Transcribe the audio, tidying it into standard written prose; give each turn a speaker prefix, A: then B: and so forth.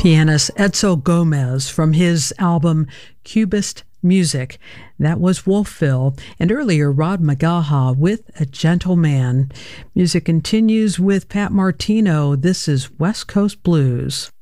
A: Pianist Edsel Gomez from his album Cubist Music. That was Wolfville, and earlier Rod Magaha with A Gentle Man. Music continues with Pat Martino. This is West Coast Blues.